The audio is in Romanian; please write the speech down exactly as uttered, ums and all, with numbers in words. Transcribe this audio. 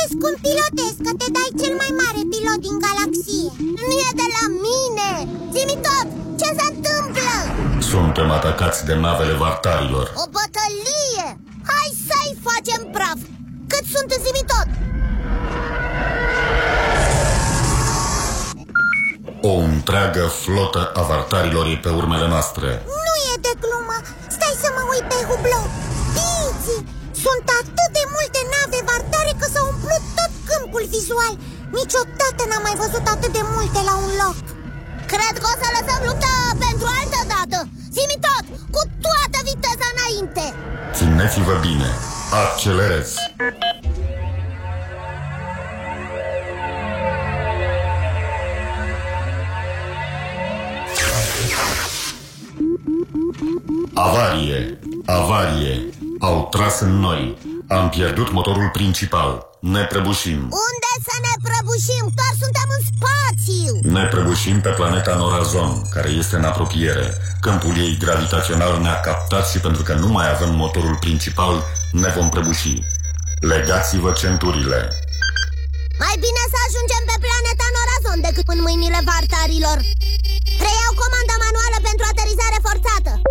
crezi cum pilotezi, că te dai cel mai mare pilot din galaxie? Nu e de la mine! Zi-mi tot! Ce se întâmplă? Suntem atacați de navele vartarilor. O bătălie! Hai să-i facem praf! Cât sunt, zi-mi tot? O întreagă flotă a vartarilor e pe urmele noastre. Nu e de glumă! Stai să mă uit pe hublou. Biții! Sunt atât de multe nave vartare că s-a umplut tot câmpul vizual. Niciodată n-am mai văzut atât de multe la un loc. Cred că o să lăsăm lupta pentru altă dată. Zi-mi tot, cu toată viteza înainte. Țineți-vă bine, accelerez. Avarie, avarie. Au tras în noi. Am pierdut motorul principal. Ne prăbușim. Unde să ne prăbușim? Doar suntem în spațiu. Ne prăbușim pe planeta Norazon, care este în apropiere. Câmpul ei gravitațional ne-a captat și pentru că nu mai avem motorul principal, ne vom prăbuși. Legați-vă centurile. Mai bine să ajungem pe planeta Norazon decât în mâinile vartarilor. Preiau comanda manuală pentru aterizare forțată.